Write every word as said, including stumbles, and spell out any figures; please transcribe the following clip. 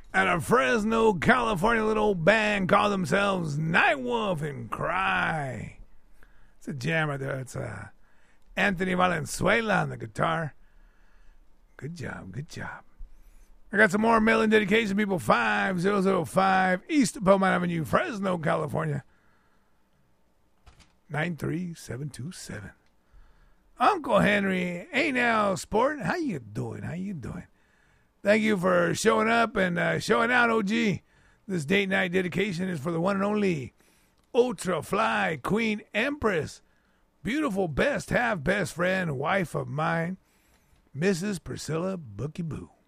Out of Fresno, California, little old band called themselves Night Wolf and Cry. It's a jam right there. It's uh, Anthony Valenzuela on the guitar. Good job, good job. I got some more mail-in dedication, people. five thousand five East Beaumont Avenue, Fresno, California. nine three seven two seven. Uncle Henry, hey now, sport. How you doing? How you doing? Thank you for showing up and uh, showing out, O G. This date night dedication is for the one and only Ultra Fly Queen Empress. Beautiful best half best friend, wife of mine, Missus Priscilla Bookie Boo.